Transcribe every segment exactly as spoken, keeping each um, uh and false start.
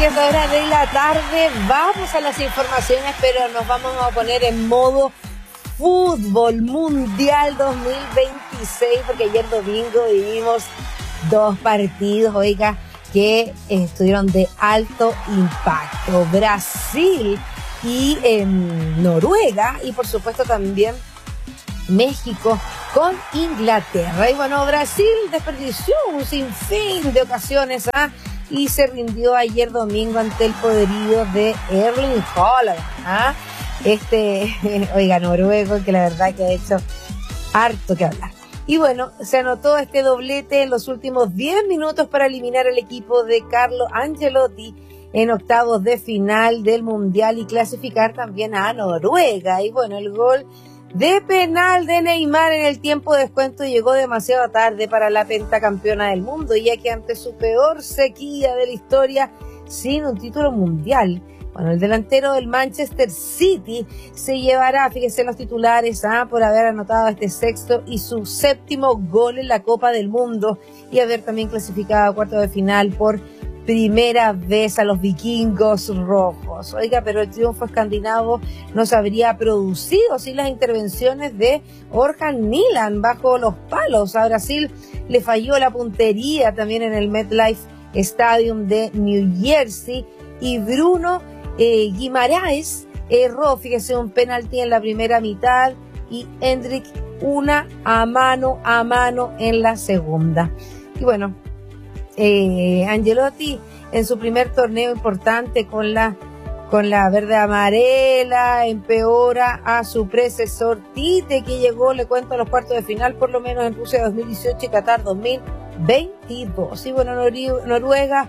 Y a esta hora de la tarde vamos a las informaciones, pero nos vamos a poner en modo fútbol mundial dos mil veintiséis, porque ayer domingo vivimos dos partidos, oiga, que estuvieron de alto impacto. Brasil y eh, Noruega, y por supuesto también México con Inglaterra. Y bueno, Brasil desperdició un sinfín de ocasiones, ¿ah? Y se rindió ayer domingo ante el poderío de Erling Haaland, ¿ah? Este, oiga, noruego, que la verdad que ha hecho harto que hablar. Y bueno, se anotó este doblete en los últimos diez minutos para eliminar al equipo de Carlo Ancelotti en octavos de final del Mundial y clasificar también a Noruega. Y bueno, el gol de penal de Neymar en el tiempo de descuento llegó demasiado tarde para la pentacampeona del mundo, ya que ante su peor sequía de la historia sin un título mundial, bueno, el delantero del Manchester City se llevará, fíjense los titulares, ¿ah? por haber anotado este sexto y su séptimo gol en la Copa del Mundo y haber también clasificado a cuartos de final por primera vez a los vikingos rojos. Oiga, pero el triunfo escandinavo no se habría producido sin las intervenciones de Orhan Nilan bajo los palos. A Brasil le falló la puntería también en el MetLife Stadium de New Jersey y Bruno eh, Guimaraes erró, fíjese, un penalti en la primera mitad y Hendrik una a mano a mano en la segunda. Y bueno, Eh, Ancelotti en su primer torneo importante con la con la verde amarela empeora a su predecesor Tite, que llegó, le cuento, a los cuartos de final por lo menos en Rusia dos mil dieciocho y Qatar dos mil veintidós. Y bueno, Noruega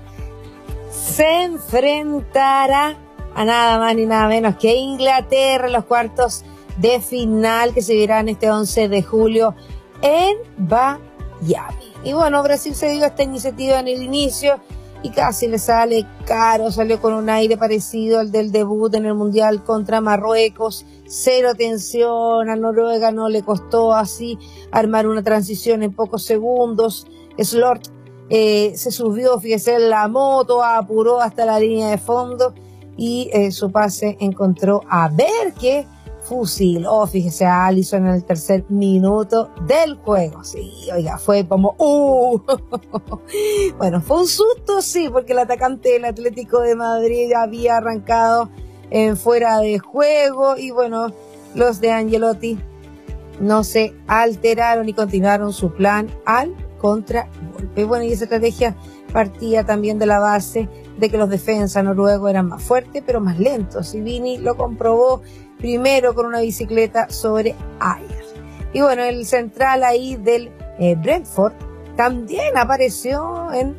se enfrentará a nada más ni nada menos que Inglaterra en los cuartos de final que se verán este once de julio en Miami. Y bueno, Brasil se dio esta iniciativa en el inicio y casi le sale caro, salió con un aire parecido al del debut en el Mundial contra Marruecos, cero tensión, a Noruega no le costó así armar una transición en pocos segundos. Slot eh, se subió, fíjese, en la moto, apuró hasta la línea de fondo y eh, su pase encontró a Berke, fusil, oh, fíjese a Alisson en el tercer minuto del juego. Sí, oiga, fue como, uh, bueno, fue un susto, sí, porque el atacante del Atlético de Madrid había arrancado en fuera de juego y bueno, los de Ancelotti no se alteraron y continuaron su plan al contragolpe. Bueno, y esa estrategia partía también de la base de que los defensas noruegos eran más fuertes, pero más lentos, y Vini lo comprobó primero con una bicicleta sobre Ayer. Y bueno, el central ahí del eh, Brentford también apareció en,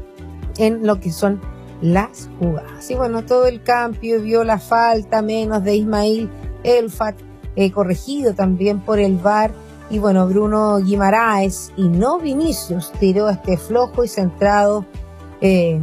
en lo que son las jugadas. Y bueno, todo el cambio vio la falta menos de Ismail Elfat, eh, corregido también por el V A R. Y bueno, Bruno Guimaraes y no Vinicius tiró este flojo y centrado eh,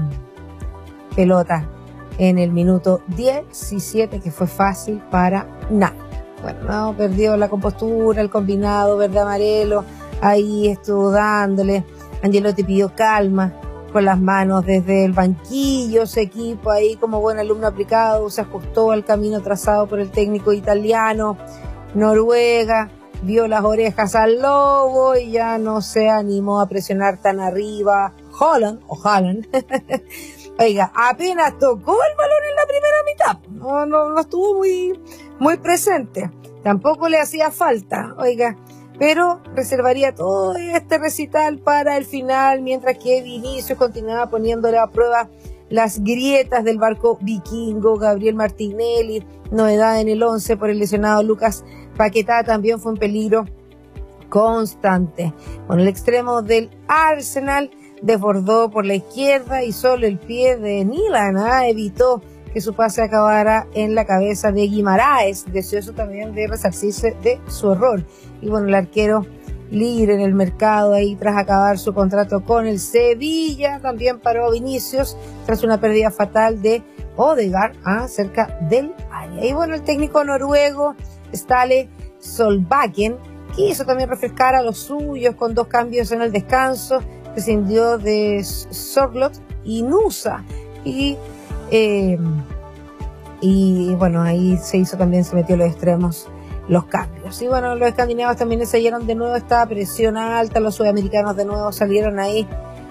pelota en el minuto diecisiete, que fue fácil para nada. Bueno, no perdió la compostura, el combinado verde-amarelo, ahí estuvo dándole. Ancelotti pidió calma con las manos desde el banquillo, su equipo ahí como buen alumno aplicado se ajustó al camino trazado por el técnico italiano. Noruega vio las orejas al lobo y ya no se animó a presionar tan arriba. Haaland, o Haaland, oiga, apenas tocó el balón en la primera mitad, no, no, no estuvo muy, muy presente, tampoco le hacía falta, oiga, pero reservaría todo este recital para el final, mientras que Vinicius continuaba poniéndole a prueba las grietas del barco vikingo. Gabriel Martinelli, novedad en el once por el lesionado Lucas Paquetá, también fue un peligro constante. Con el extremo del Arsenal desbordó por la izquierda y solo el pie de Nilan ¿eh? evitó que su pase acabara en la cabeza de Guimaraes, deseoso también de resarcirse de su error. Y bueno, el arquero libre en el mercado ahí tras acabar su contrato con el Sevilla, también paró Vinicius tras una pérdida fatal de Odegaard ¿eh? cerca del área. Y bueno, el técnico noruego Ståle Solbakken quiso también refrescar a los suyos con dos cambios en el descanso, prescindió de Sorloth y Nusa y Eh, y bueno, ahí se hizo también, se metió los extremos, los cambios. Y bueno, los escandinavos también ensayaron de nuevo esta presión alta, los sudamericanos de nuevo salieron ahí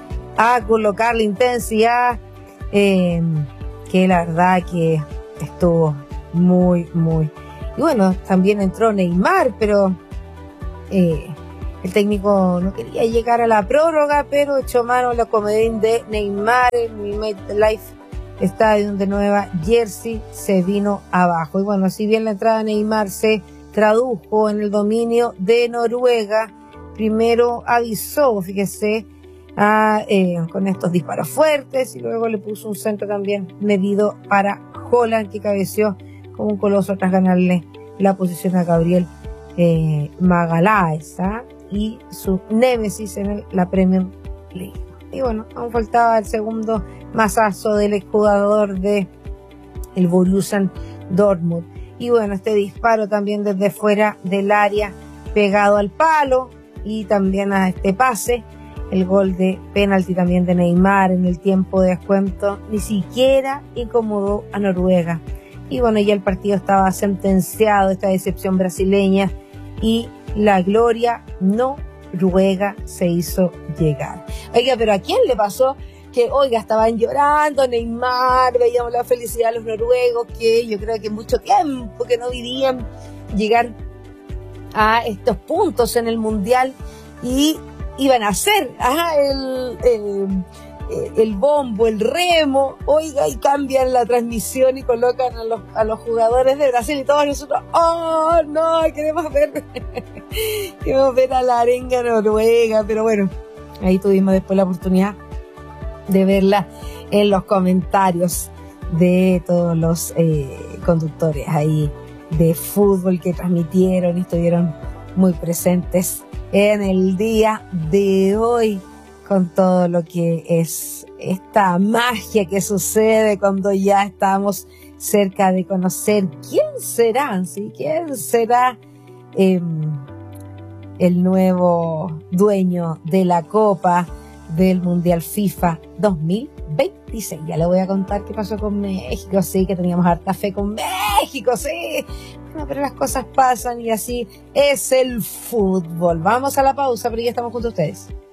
a colocar la intensidad, eh, que la verdad que estuvo muy, muy... Y bueno, también entró Neymar, pero eh, el técnico no quería llegar a la prórroga, pero echó mano a la comodín de Neymar en mi MetLife Stadium de Nueva Jersey, se vino abajo. Y bueno, si bien la entrada de Neymar se tradujo en el dominio de Noruega, primero avisó, fíjese, a, eh, con estos disparos fuertes, y luego le puso un centro también medido para Haaland, que cabeció como un coloso tras ganarle la posición a Gabriel eh, Magalhaes, ¿ah? Y su némesis en el, la Premier League. Y bueno, aún faltaba el segundo mazazo del exjugador de el Borussia Dortmund. Y bueno, este disparo también desde fuera del área, pegado al palo, y también a este pase, el gol de penalti también de Neymar en el tiempo de descuento, ni siquiera incomodó a Noruega. Y bueno, ya el partido estaba sentenciado, esta decepción brasileña, y la gloria noruega se hizo llegar. Oiga, pero ¿a quién le pasó que, oiga, estaban llorando Neymar, veíamos la felicidad de los noruegos, que yo creo que mucho tiempo que no vivían llegar a estos puntos en el Mundial, y iban a hacer ajá, el, el, el bombo, el remo, oiga, y cambian la transmisión y colocan a los, a los jugadores de Brasil, y todos nosotros, oh, no, queremos ver, queremos ver a la arenga noruega. Pero bueno, ahí tuvimos después la oportunidad de verla en los comentarios de todos los eh, conductores ahí de fútbol que transmitieron y estuvieron muy presentes en el día de hoy, con todo lo que es esta magia que sucede cuando ya estamos cerca de conocer quién será, ¿sí? ¿Quién será eh, el nuevo dueño de la Copa del Mundial FIFA dos mil veintiséis? Ya le voy a contar qué pasó con México, sí, que teníamos harta fe con México, sí. No, pero las cosas pasan y así es el fútbol. Vamos a la pausa, pero ya estamos junto a ustedes.